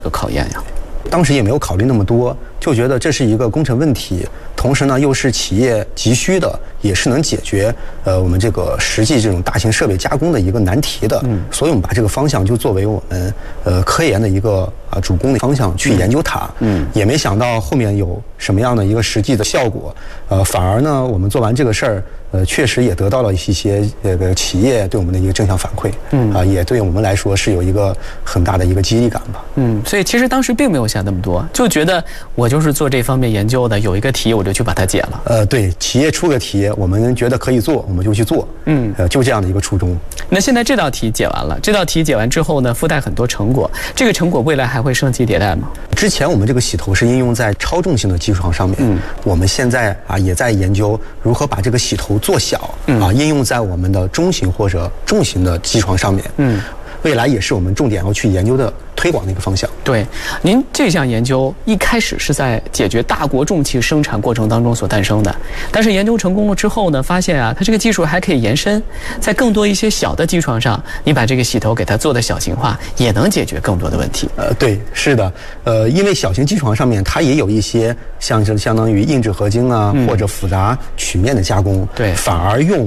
考验呀？ 当时也没有考虑那么多，就觉得这是一个工程问题，同时呢又是企业急需的，也是能解决我们这个实际这种大型设备加工的一个难题的。所以我们把这个方向就作为我们科研的一个主攻的方向去研究它。也没想到后面有什么样的一个实际的效果。反而呢，我们做完这个事儿，确实也得到了一些企业对我们的一个正向反馈。也对我们来说是有一个很大的一个激励感吧。 所以其实当时并没有想那么多，就觉得我就是做这方面研究的，有一个题我就去把它解了。 对，企业出个题，我们觉得可以做，我们就去做。就这样的一个初衷。 那现在这道题解完了，这道题解完之后呢，附带很多成果，这个成果未来还会升级迭代吗？ 之前我们这个洗头是应用在超重型的机床上面，我们现在也在研究如何把这个洗头做小，应用在我们的中型或者重型的机床上面。未来也是我们重点要去研究的推广的一个方向。 对，您这项研究一开始是在解决大国重器生产过程当中所诞生的，但是研究成功了之后呢，发现它这个技术还可以延伸，在更多一些小的机床上，你把这个洗头给它做的小型化，也能解决更多的问题。 对，是的，因为小型机床上面它也有一些像是相当于硬质合金或者复杂曲面的加工， 对， 反而用